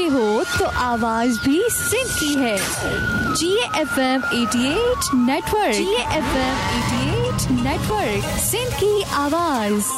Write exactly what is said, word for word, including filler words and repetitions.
हो तो आवाज भी सिंध की है। जी एफ एम अठासी नेटवर्क। जी एफ एम अठासी नेटवर्क, सिंध की आवाज।